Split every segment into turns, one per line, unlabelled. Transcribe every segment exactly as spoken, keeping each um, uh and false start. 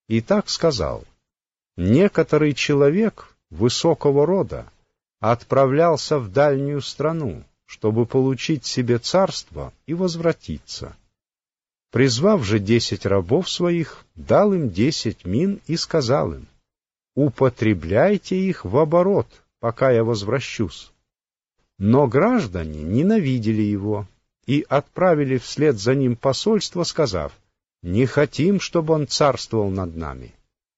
и так сказал: «Некоторый человек высокого рода отправлялся в дальнюю страну, чтобы получить себе царство и возвратиться. Призвав же десять рабов своих, дал им десять мин и сказал им: употребляйте их в оборот, пока я возвращусь». Но граждане ненавидели его и отправили вслед за ним посольство, сказав: «Не хотим, чтобы он царствовал над нами».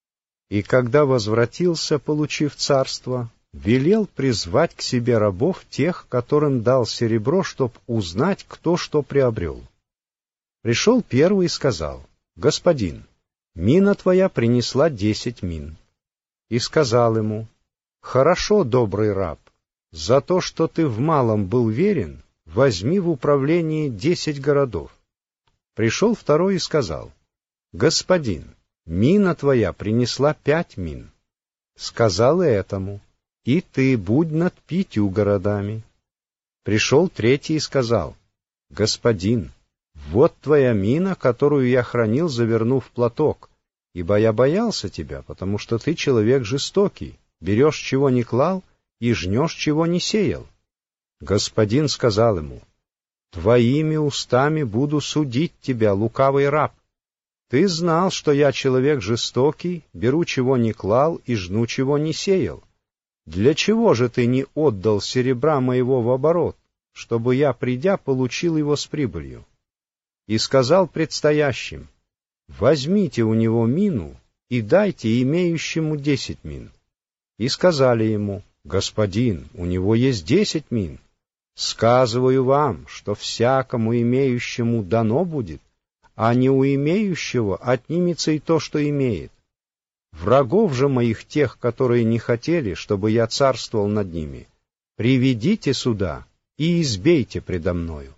И когда возвратился, получив царство, велел призвать к себе рабов тех, которым дал серебро, чтоб узнать, кто что приобрел. Пришел первый и сказал: «Господин, мина твоя принесла десять мин». И сказал ему: «Хорошо, добрый раб, за то, что ты в малом был верен, возьми в управление десять городов». Пришел второй и сказал: «Господин, мина твоя принесла пять мин». Сказал и этому: «И ты будь над пятью городами». Пришел третий и сказал: «Господин, вот твоя мина, которую я хранил, завернув в платок, ибо я боялся тебя, потому что ты человек жестокий, берешь, чего не клал, и жнешь, чего не сеял». Господин сказал ему: «Твоими устами буду судить тебя, лукавый раб. Ты знал, что я человек жестокий, беру, чего не клал, и жну, чего не сеял. Для чего же ты не отдал серебра моего в оборот, чтобы я, придя, получил его с прибылью?» И сказал предстоящим: «Возьмите у него мину и дайте имеющему десять мин». И сказали ему: «Господин, у него есть десять мин. Сказываю вам, что всякому имеющему дано будет, а не у имеющего отнимется и то, что имеет. Врагов же моих, тех, которые не хотели, чтобы я царствовал над ними, приведите сюда и избейте предо мною».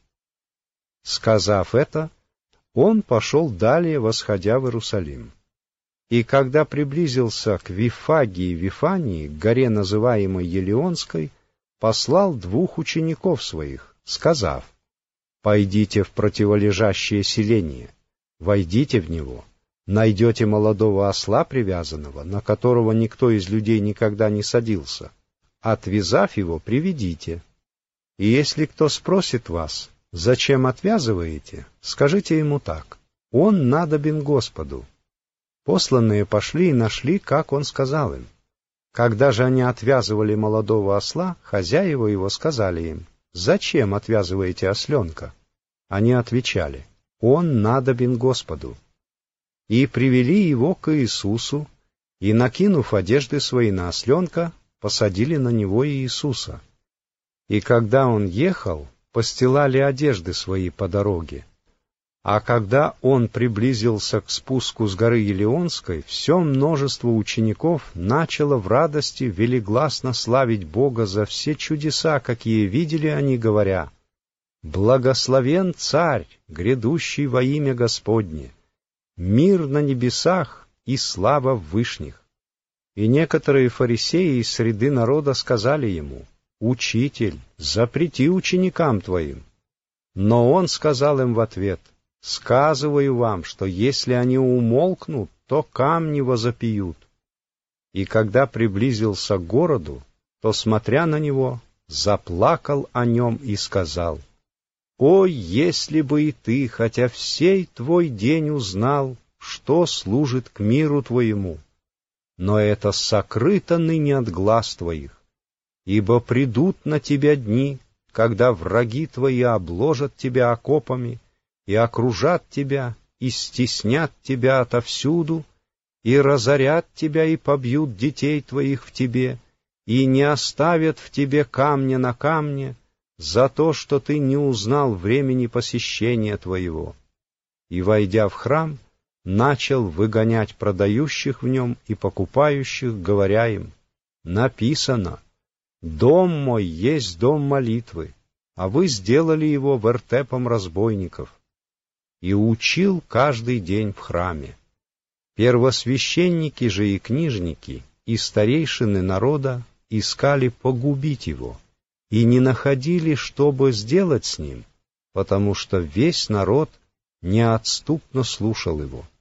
Сказав это, он пошел далее, восходя в Иерусалим. И когда приблизился к Вифагии Вифании, к горе, называемой Елеонской, послал двух учеников своих, сказав: «Пойдите в противолежащее селение, войдите в него, найдете молодого осла привязанного, на которого никто из людей никогда не садился. Отвязав его, приведите. И если кто спросит вас: зачем отвязываете, скажите ему так: он надобен Господу». Посланные пошли и нашли, как он сказал им. Когда же они отвязывали молодого осла, хозяева его сказали им: «Зачем отвязываете осленка?» Они отвечали: «Он надобен Господу». И привели его к Иисусу, и, накинув одежды свои на осленка, посадили на него Иисуса. И когда он ехал, постилали одежды свои по дороге. А когда он приблизился к спуску с горы Елеонской, все множество учеников начало в радости велигласно славить Бога за все чудеса, какие видели они, говоря: «Благословен Царь, грядущий во имя Господне! Мир на небесах и слава в вышних». И некоторые фарисеи из среды народа сказали ему: «Учитель, запрети ученикам твоим». Но он сказал им в ответ: «Сказываю вам, что если они умолкнут, то камни возопьют». И когда приблизился к городу, то, смотря на него, заплакал о нем и сказал: «Ой, если бы и ты, хотя всей твой день узнал, что служит к миру твоему! Но это сокрыто ныне от глаз твоих, ибо придут на тебя дни, когда враги твои обложат тебя окопами, и окружат тебя, и стеснят тебя отовсюду, и разорят тебя, и побьют детей твоих в тебе, и не оставят в тебе камня на камне, за то, что ты не узнал времени посещения твоего». И, войдя в храм, начал выгонять продающих в нем и покупающих, говоря им: «Написано: дом мой есть дом молитвы, а вы сделали его вертепом разбойников». И учил каждый день в храме. Первосвященники же и книжники, и старейшины народа искали погубить его, и не находили, чтобы сделать с ним, потому что весь народ неотступно слушал его.